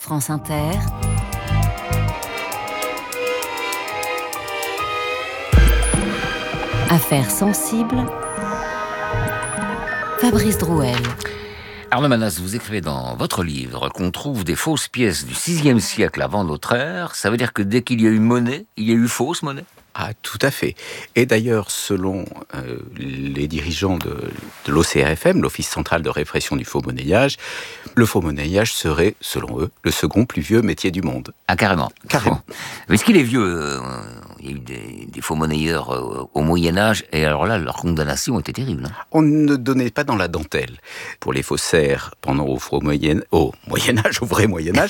France Inter. Affaires sensibles. Fabrice Drouel. Arnaud Manas, vous écrivez dans votre livre qu'on trouve des fausses pièces du VIe siècle avant notre ère. Ça veut dire que dès qu'il y a eu monnaie, il y a eu fausse monnaie ? Ah, tout à fait. Et d'ailleurs, selon les dirigeants de l'OCRFM, l'Office central de répression du faux monnayage, le faux monnayage serait, selon eux, le second plus vieux métier du monde. Ah, carrément. Carrément. Bon. Est-ce qu'il est vieux il y a eu des faux monnayeurs au Moyen-Âge, et alors là, leur condamnation était terrible. Hein. On ne donnait pas dans la dentelle. Pour les faussaires, pendant au Moyen-Âge, au vrai Moyen-Âge,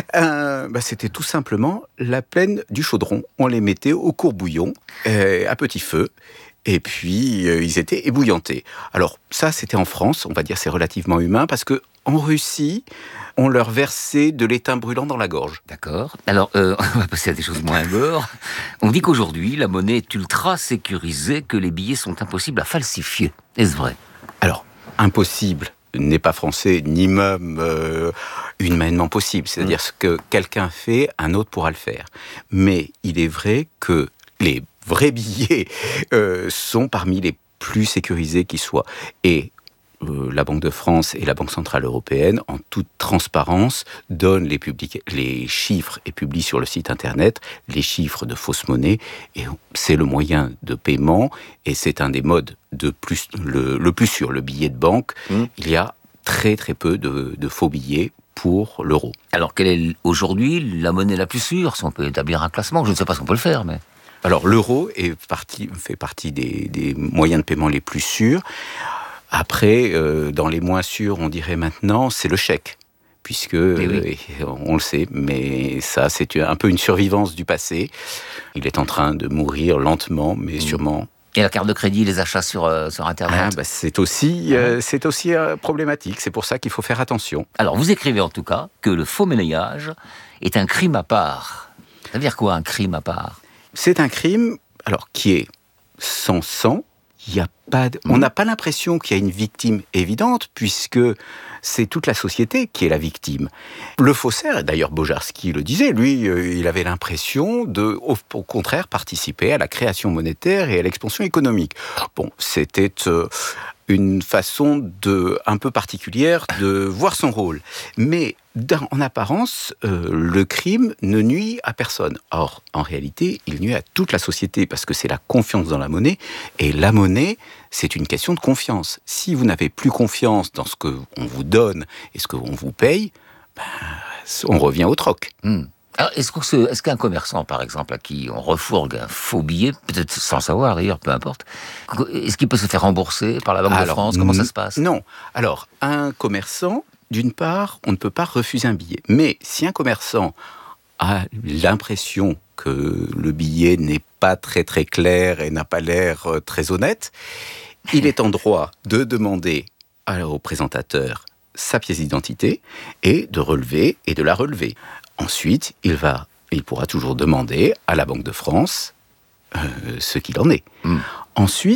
c'était tout simplement la plaine du chaudron. On les mettait au courbouillon, à petit feu, et puis ils étaient ébouillantés. Alors ça, c'était en France, on va dire c'est relativement humain, parce que en Russie, on leur versait de l'étain brûlant dans la gorge. D'accord. Alors, on va passer à des choses moins gore. On dit qu'aujourd'hui, la monnaie est ultra sécurisée, que les billets sont impossibles à falsifier. Est-ce vrai ? Alors, impossible n'est pas français, ni même humainement possible. C'est-à-dire ce que quelqu'un fait, un autre pourra le faire. Mais il est vrai que les vrais billets sont parmi les plus sécurisés qui soient. Et la Banque de France et la Banque Centrale Européenne, en toute transparence, donnent les chiffres et publient sur le site internet les chiffres de fausse monnaie. Et c'est le moyen de paiement et c'est un des modes le plus sûr. Le billet de banque, il y a très très peu de faux billets pour l'euro. Alors, quelle est aujourd'hui la monnaie la plus sûre ? Si on peut établir un classement, je ne sais pas si on peut le faire, mais... Alors, l'euro fait partie des moyens de paiement les plus sûrs. Après, dans les moins sûrs, on dirait maintenant, c'est le chèque. Puisque, on le sait, mais ça, c'est un peu une survivance du passé. Il est en train de mourir lentement, mais sûrement. Et la carte de crédit, les achats sur Internet ? C'est aussi problématique. C'est pour ça qu'il faut faire attention. Alors, vous écrivez en tout cas que le faux monnayage est un crime à part. Ça veut dire quoi, un crime à part ? C'est un crime, qui est sans sang. On n'a pas l'impression qu'il y a une victime évidente, puisque c'est toute la société qui est la victime. Le faussaire, et d'ailleurs Bojarski le disait, lui, il avait l'impression de, au contraire, participer à la création monétaire et à l'expansion économique. Bon, c'était une façon un peu particulière de voir son rôle. Mais en apparence, le crime ne nuit à personne. Or, en réalité, il nuit à toute la société parce que c'est la confiance dans la monnaie. Et la monnaie, c'est une question de confiance. Si vous n'avez plus confiance dans ce qu'on vous donne et ce qu'on vous paye, on revient au troc. Alors, est-ce qu'un commerçant, par exemple, à qui on refourgue un faux billet, peut-être sans savoir d'ailleurs, peu importe, est-ce qu'il peut se faire rembourser par la Banque de France ? Comment ça se passe ? Non. Alors, un commerçant, d'une part, on ne peut pas refuser un billet. Mais si un commerçant a l'impression que le billet n'est pas très très clair et n'a pas l'air très honnête, il est en droit de demander au présentateur sa pièce d'identité et de la relever. Ensuite, il pourra toujours demander à la Banque de France ce qu'il en est. Ensuite,